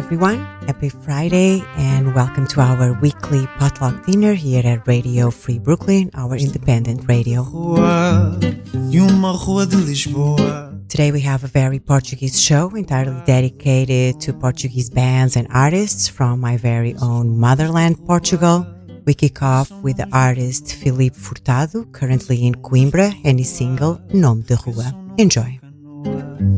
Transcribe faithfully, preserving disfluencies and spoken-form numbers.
everyone. Happy Friday and welcome to our weekly potluck dinner here at Radio Free Brooklyn, our independent radio. Today we have a very Portuguese show entirely dedicated to Portuguese bands and artists from my very own motherland, Portugal. We kick off with the artist Filipe Furtado, currently in Coimbra, and his single Nome de Rua. Enjoy.